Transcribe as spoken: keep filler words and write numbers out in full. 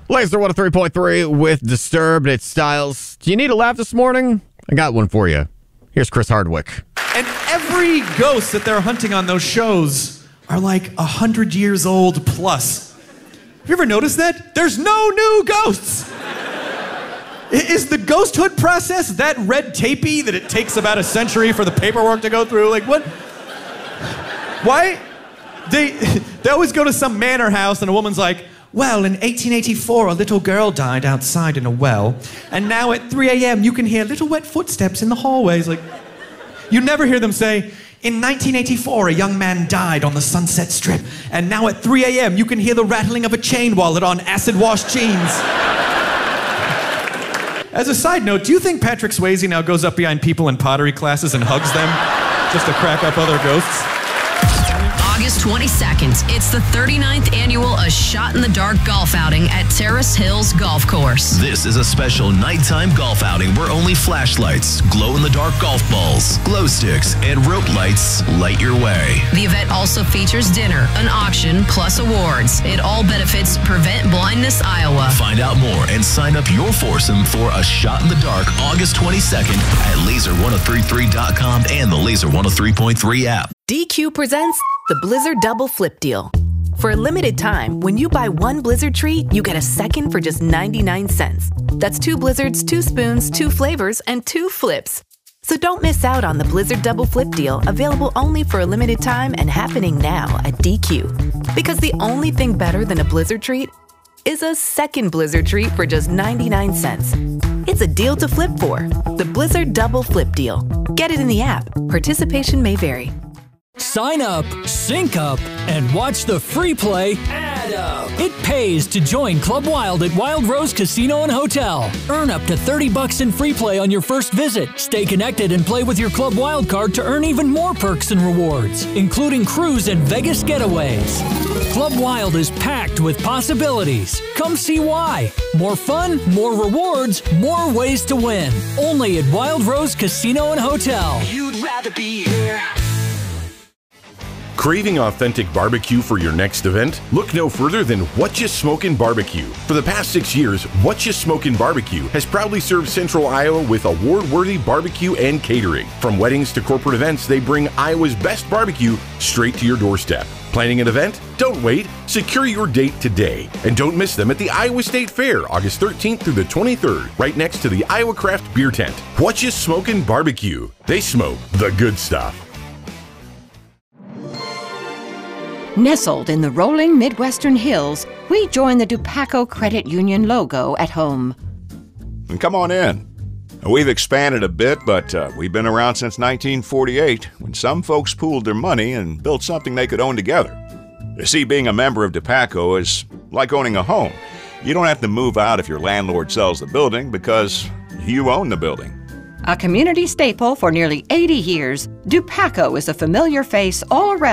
Laser one oh three point three with Disturbed. It's Styles. Do you need a laugh this morning? I got one for you. Here's Chris Hardwick. And every ghost that they're hunting on those shows are like a hundred years old plus. Have you ever noticed that? There's no new ghosts. Is the ghosthood process that red tapey that it takes about a century for the paperwork to go through? Like what? Why? They, they always go to some manor house and a woman's like, well, in eighteen eighty-four, a little girl died outside in a well, and now at three a.m. you can hear little wet footsteps in the hallways. Like, you never hear them say, in nineteen eighty-four, a young man died on the Sunset Strip, and now at three a.m. you can hear the rattling of a chain wallet on acid-wash jeans. As a side note, do you think Patrick Swayze now goes up behind people in pottery classes and hugs them just to crack up other ghosts? August twenty-second, it's the thirty-ninth annual A Shot in the Dark golf outing at Terrace Hills Golf Course. This is a special nighttime golf outing where only flashlights, glow-in-the-dark golf balls, glow sticks, and rope lights light your way. The event also features dinner, an auction, plus awards. It all benefits Prevent Blindness Iowa. Find out more and sign up your foursome for A Shot in the Dark August twenty-second at laser ten thirty-three dot com and the Laser one oh three point three app. D Q presents the Blizzard Double Flip Deal. For a limited time, when you buy one Blizzard treat, you get a second for just ninety-nine cents. That's two Blizzards, two spoons, two flavors, and two flips. So don't miss out on the Blizzard Double Flip Deal, available only for a limited time and happening now at D Q. Because the only thing better than a Blizzard treat is a second Blizzard treat for just ninety-nine cents. It's a deal to flip for. The Blizzard Double Flip Deal. Get it in the app. Participation may vary. Sign up, sync up, and watch the free play add up. It pays to join Club Wild at Wild Rose Casino and Hotel. Earn up to thirty bucks in free play on your first visit. Stay connected and play with your Club Wild card to earn even more perks and rewards, including cruise and Vegas getaways. Club Wild is packed with possibilities. Come see why. More fun, more rewards, more ways to win. Only at Wild Rose Casino and Hotel. You'd rather be here. Craving authentic barbecue for your next event? Look no further than What Ya Smokin' Barbecue. For the past six years, What Ya Smokin' Barbecue has proudly served Central Iowa with award-worthy barbecue and catering. From weddings to corporate events, they bring Iowa's best barbecue straight to your doorstep. Planning an event? Don't wait. Secure your date today. And don't miss them at the Iowa State Fair, August thirteenth through the twenty-third, right next to the Iowa Craft Beer Tent. What Ya Smokin' Barbecue. They smoke the good stuff. Nestled in the rolling Midwestern hills, we join the Dupaco Credit Union logo at home. And come on in. We've expanded a bit, but uh, we've been around since nineteen forty-eight, when some folks pooled their money and built something they could own together. You see, being a member of Dupaco is like owning a home. You don't have to move out if your landlord sells the building because you own the building. A community staple for nearly eighty years, Dupaco is a familiar face all around